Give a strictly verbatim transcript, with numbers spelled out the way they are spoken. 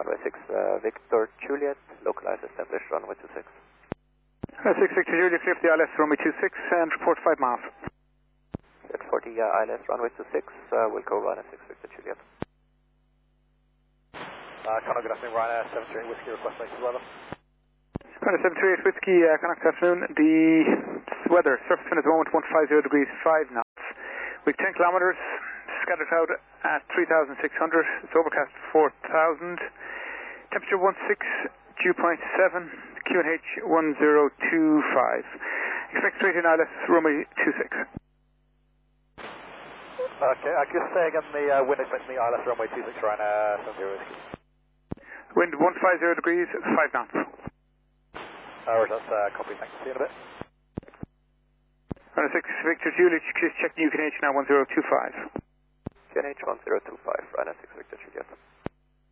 runway six, uh, Victor Juliet, localized established runway two six. Uh, six Victor Juliet, clear for the I L S runway two six and report five miles. At forty uh, I L S runway two six, uh, we'll go runway six Victor Juliet. Uh, Connor, good afternoon, Ryanair seven three eight Whiskey, request latest weather. Connor seven three eight Whiskey, uh, Connor, good afternoon. The weather, surface wind at the moment one fifty degrees five knots. We've ten kilometres, scattered cloud at three thousand six hundred, it's overcast four thousand. Temperature one six, dew point seven, Q N H one zero two five. Expect straight in I L S runway two six. Okay, I just say again the uh, wind expecting the I L S runway two six, Ryanair seven zero Whiskey. Wind one fifty degrees, five knots. Alright, that's uh, copy, thanks. See you in a bit. Runway six Victor Juliet, just check U K H now one zero two five. Q N H one zero two five, runway six Victor Juliet.